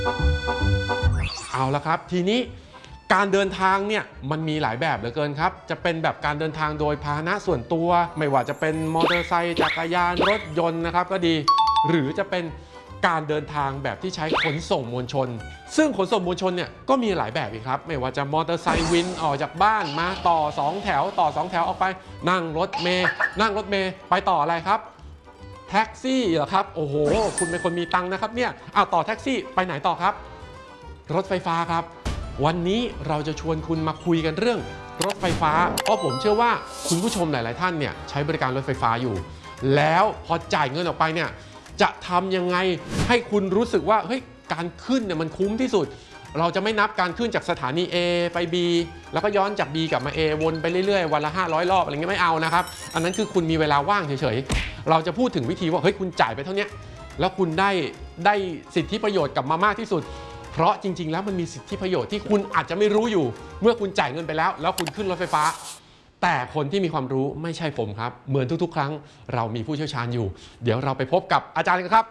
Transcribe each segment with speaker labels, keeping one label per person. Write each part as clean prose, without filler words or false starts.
Speaker 1: เอาละครับทีนี้การเดินทางเนี่ยมันมีหลายแบบเหลือเกินครับจะเป็นแบบการเดินทางโดยพาหนะส่วนตัวไม่ว่าจะเป็นมอเตอร์ไซค์จักรยานรถยนต์นะครับก็ดีหรือจะเป็นการเดินทางแบบที่ใช้ขนส่งมวลชนซึ่งขนส่งมวลชนเนี่ยก็มีหลายแบบอีกครับไม่ว่าจะมอเตอร์ไซค์วินออกจากบ้านมาต่อ2แถวต่อ2แถวออกไปนั่งรถเมล์ไปต่ออะไรครับแท็กซี่เหรอครับโอ้โหคุณเป็นคนมีตังค์นะครับเนี่ยต่อแท็กซี่ไปไหนต่อครับรถไฟฟ้าครับวันนี้เราจะชวนคุณมาคุยกันเรื่องรถไฟฟ้าเพราะผมเชื่อว่าคุณผู้ชมหลายๆท่านเนี่ยใช้บริการรถไฟฟ้าอยู่แล้วพอจ่ายเงินออกไปเนี่ยจะทำยังไงให้คุณรู้สึกว่าเฮ้ยการขึ้นเนี่ยมันคุ้มที่สุดเราจะไม่นับการขึ้นจากสถานี A ไป B แล้วก็ย้อนจาก B กลับมา A วนไปเรื่อยๆวันละ500รอบอะไรเงี้ยไม่เอานะครับอันนั้นคือคุณมีเวลาว่างเฉยๆเราจะพูดถึงวิธีว่าเฮ้ยคุณจ่ายไปเท่านี้แล้วคุณได้สิทธิประโยชน์กลับมามากที่สุดเพราะจริงๆแล้วมันมีสิทธิประโยชน์ที่คุณอาจจะไม่รู้อยู่เมื่อคุณจ่ายเงินไปแล้วคุณขึ้นรถไฟฟ้าแต่คนที่มีความรู้ไม่ใช่ผมครับเหมือนทุกๆครั้งเรามีผู้เชี่ยวชาญอยู่เดี๋ยวเราไปพบกับอาจารย์กันครับ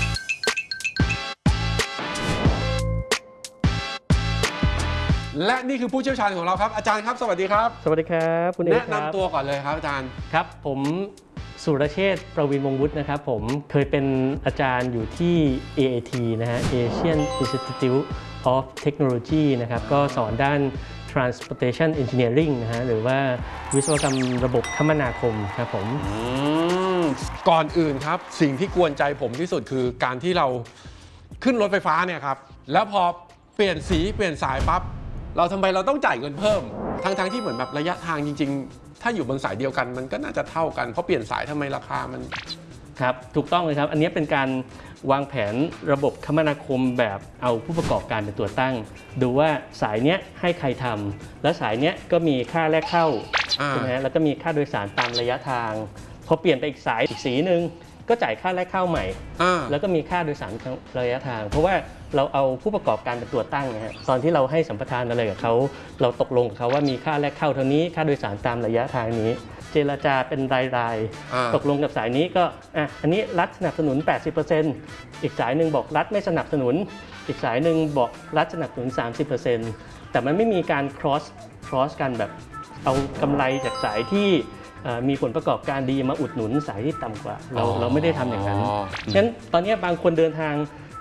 Speaker 1: และนี่คือผู้เชี่ยวชาญของเราครับอาจารย์ครับสวัสดีครับ
Speaker 2: สวัสดีครับคุณเอกครับ
Speaker 1: แนะนำตัวก่อนเลยครับอาจารย์
Speaker 2: ครับผมสุรเชษฐ์ประวินวงศ์วุฒินะครับผมเคยเป็นอาจารย์อยู่ที่ AIT นะฮะ Asian Institute of Technology นะครับก็สอนด้าน Transportation Engineering นะฮะหรือว่าวิศวกรรมระบบคมนาคมครับผม
Speaker 1: ก่อนอื่นครับสิ่งที่กวนใจผมที่สุดคือการที่เราขึ้นรถไฟฟ้าเนี่ยครับแล้วพอเปลี่ยนสีเปลี่ยนสายปั๊บทำไมเราต้องจ่ายเงินเพิ่มทั้งที่เหมือนแบบระยะทางจริงๆถ้าอยู่บนสายเดียวกันมันก็น่าจะเท่ากันเพราะเปลี่ยนสายทำไมราคามัน
Speaker 2: ครับถูกต้องเลยครับอันนี้เป็นการวางแผนระบบคมนาคมแบบเอาผู้ประกอบการเป็นตัวตั้งดูว่าสายเนี้ยให้ใครทำและสายเนี้ยก็มีค่าแรกเข้าใช่ไหมแล้วก็มีค่าโดยสารตามระยะทางพอเปลี่ยนไปอีกสายอีกสีหนึ่งก็จ่ายค่าแรกเข้าใหม่แล้วก็มีค่าโดยสารระยะทางเพราะว่าเราเอาผู้ประกอบการเป็นตัวตั้งนะฮะตอนที่เราให้สัมปทานอะไรกับเขาเราตกลงกับเขาว่ามีค่าแรกเข้าเท่านี้ค่าโดยสารตามระยะทางนี้เจรจาเป็นรายตกลงกับสายนี้ก็อันนี้รัฐสนับสนุน 80% อีกสายหนึ่งบอกรัฐไม่สนับสนุนอีกสายหนึ่งบอกรัฐสนับสนุน 30% แต่มันไม่มีการ cross กันแบบเอากำไรจากสายที่มีผลประกอบการดีมาอุดหนุนสายที่ต่ำกว่าเราไม่ได้ทำอย่างนั้นฉะนั้นตอนนี้บางคนเดินทาง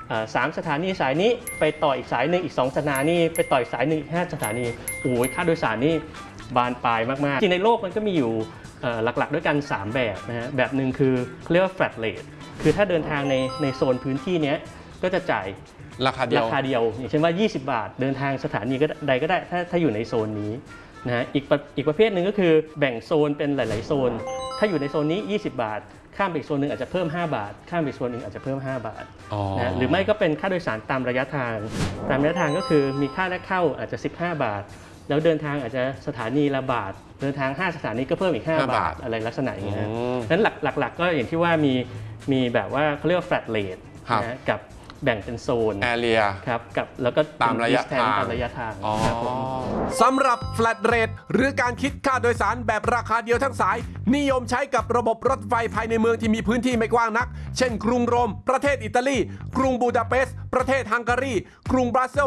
Speaker 2: 3สถานีสายนี้ไปต่ออีกสายหนึ่งอีก2สถานีไปต่ออีกสายหนึ่งอีก5สถานีโอ้ยค่าโดยสารนี่บานปลายมากๆจริงในโลกมันก็มีอยู่หลักๆด้วยกัน3แบบนะฮะแบบหนึ่งคือเรียกว่า flat rate คือถ้าเดินทางในโซนพื้นที่นี้ก็จะจ่าย
Speaker 1: ราคาเดียว
Speaker 2: อย่างเช่นว่า20 บาทเดินทางสถานีใดก็ได้ถ้าอยู่ในโซนนี้นะฮะอีกประเภทหนึ่งก็คือแบ่งโซนเป็นหลายๆโซนถ้าอยู่ในโซนนี้20 บาทข้ามไปอีกโซนหนึ่งอาจจะเพิ่ม5 บาทข้ามไปอีกโซนหนึ่งอาจจะเพิ่ม5 บาทนะหรือไม่ก็เป็นค่าโดยสารตามระยะทางก็คือมีค่าแรกเข้าอาจจะ15 บาทแล้วเดินทางอาจจะสถานีละบาทเดินทาง5 สถานีก็เพิ่มอีก5 บาทอะไรลักษณะอย่างนี้นะนั้นหลักๆก็อย่างที่ว่ามีแบบว่าเขาเรียกว่า flat rate นะกับแบ่งเป็นโซน
Speaker 1: area
Speaker 2: ครับกับแล้วก็
Speaker 1: ตามระยะ
Speaker 2: ทาง
Speaker 3: สำหรับ flat rate หรือการคิดค่าโดยสารแบบราคาเดียวทั้งสายนิยมใช้กับระบบรถไฟภายในเมืองที่มีพื้นที่ไม่กว้างนักเช่นกรุงโรมประเทศอิตาลีกรุงบูดาเปสต์ประเทศฮังการีกรุงบรัสเซ